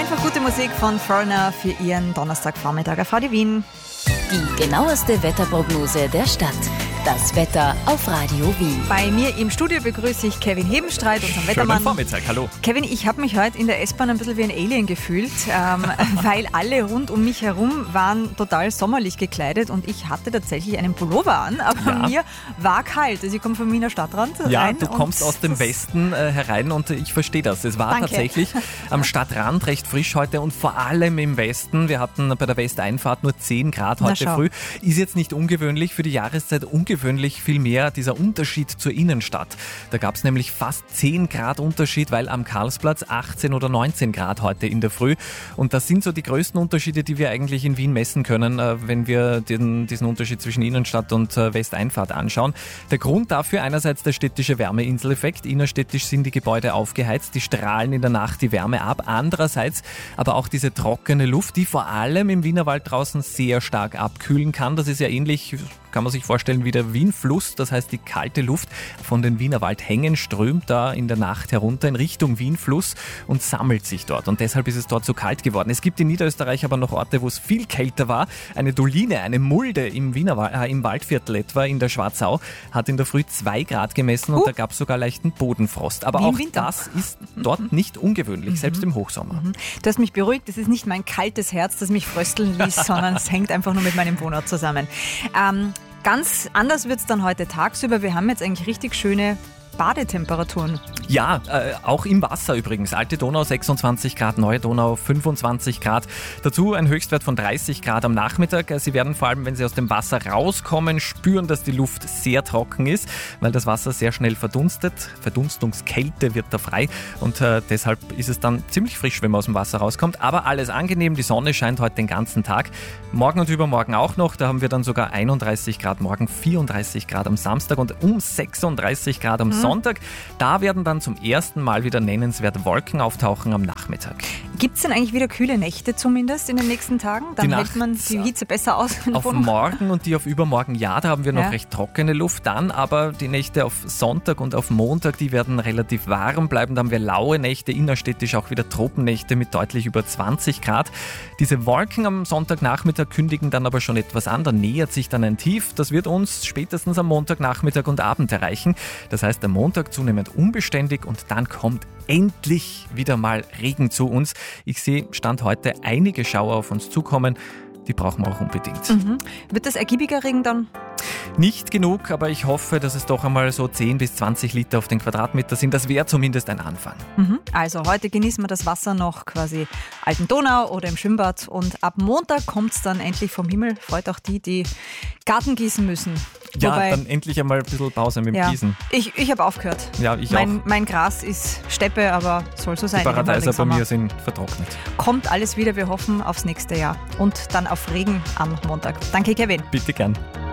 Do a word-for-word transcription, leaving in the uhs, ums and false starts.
Einfach gute Musik von Foreigner für Ihren Donnerstagvormittag auf Radio Wien. Die genaueste Wetterprognose der Stadt. Das Wetter auf Radio Wien. Bei mir im Studio begrüße ich Kevin Hebenstreit, unseren Wettermann. Schönen Vormittag, hallo. Kevin, ich habe mich heute in der S-Bahn ein bisschen wie ein Alien gefühlt, ähm, weil alle rund um mich herum waren total sommerlich gekleidet und ich hatte tatsächlich einen Pullover an, aber Ja. mir war kalt. Also ich komme vom Wiener Stadtrand Ja, rein. du kommst aus dem Westen äh, herein und ich verstehe das. Es war Danke. tatsächlich am Stadtrand recht frisch heute und vor allem im Westen. Wir hatten bei der Westeinfahrt nur zehn Grad Na, heute schau. früh. Ist jetzt nicht ungewöhnlich für die Jahreszeit, ungewöhnlich vielmehr dieser Unterschied zur Innenstadt. Da gab es nämlich fast zehn Grad Unterschied, weil am Karlsplatz achtzehn oder neunzehn Grad heute in der Früh. Und das sind so die größten Unterschiede, die wir eigentlich in Wien messen können, äh, wenn wir den, diesen Unterschied zwischen Innenstadt und äh, Westeinfahrt anschauen. Der Grund dafür einerseits der städtische Wärmeinseleffekt. Innerstädtisch sind die Gebäude aufgeheizt, die strahlen in der Nacht die Wärme ab. Andererseits aber auch diese trockene Luft, die vor allem im Wienerwald draußen sehr stark abkühlen kann. Das ist ja ähnlich, kann man sich vorstellen, wie der Wienfluss. Das heißt, die kalte Luft von den Wienerwaldhängen strömt da in der Nacht herunter in Richtung Wienfluss und sammelt sich dort. Und deshalb ist es dort so kalt geworden. Es gibt in Niederösterreich aber noch Orte, wo es viel kälter war. Eine Doline, eine Mulde im, Wienerwald, äh, im Waldviertel etwa in der Schwarzau hat in der Früh zwei Grad gemessen und Uh. da gab es sogar leichten Bodenfrost. Aber Wie im auch Winter. das ist dort nicht ungewöhnlich, selbst im Hochsommer. Du hast mich beruhigt, es ist nicht mein kaltes Herz, das mich frösteln ließ, sondern es hängt einfach nur mit meinem Wohnort zusammen. Ähm, ganz anders wird es dann heute tagsüber. Wir haben jetzt eigentlich richtig schöne Badetemperaturen. Ja, äh, auch im Wasser übrigens. Alte Donau sechsundzwanzig Grad, Neue Donau fünfundzwanzig Grad. Dazu ein Höchstwert von dreißig Grad am Nachmittag. Sie werden vor allem, wenn Sie aus dem Wasser rauskommen, spüren, dass die Luft sehr trocken ist, weil das Wasser sehr schnell verdunstet. Verdunstungskälte wird da frei und äh, deshalb ist es dann ziemlich frisch, wenn man aus dem Wasser rauskommt. Aber alles angenehm, die Sonne scheint heute den ganzen Tag. Morgen und übermorgen auch noch. Da haben wir dann sogar einunddreißig Grad, morgen vierunddreißig Grad am Samstag und um sechsunddreißig Grad am Sonntag. Da werden dann zum ersten Mal wieder nennenswerte Wolken auftauchen am Nachmittag. Gibt es denn eigentlich wieder kühle Nächte zumindest in den nächsten Tagen? Dann Die hält Nacht- man die Hitze besser aus. in der Auf Wohnung. morgen und die auf übermorgen, ja, da haben wir noch Ja. recht trockene Luft. Dann aber die Nächte auf Sonntag und auf Montag, die werden relativ warm bleiben. Da haben wir laue Nächte, innerstädtisch auch wieder Tropennächte mit deutlich über zwanzig Grad. Diese Wolken am Sonntagnachmittag kündigen dann aber schon etwas an. Da nähert sich dann ein Tief. Das wird uns spätestens am Montagnachmittag und Abend erreichen. Das heißt, am Montag zunehmend unbeständig und dann kommt endlich wieder mal Regen zu uns. Ich sehe Stand heute einige Schauer auf uns zukommen. Die brauchen wir auch unbedingt. Mhm. Wird das ergiebiger Regen dann? Nicht genug, aber ich hoffe, dass es doch einmal so zehn bis zwanzig Liter auf den Quadratmeter sind. Das wäre zumindest ein Anfang. Mhm. Also heute genießen wir das Wasser noch quasi Alten Donau oder im Schwimmbad und ab Montag kommt es dann endlich vom Himmel. Freut auch die, die Garten gießen müssen. Ja, Wobei, dann endlich einmal ein bisschen Pause mit dem ja, Gießen. ich, ich habe aufgehört. Ja, ich mein, auch. mein Gras ist Steppe, aber soll so sein. Die im Paradeiser bei Sommer. mir sind vertrocknet. Kommt alles wieder, wir hoffen aufs nächste Jahr und dann auf Regen am Montag. Danke, Kevin. Bitte gern.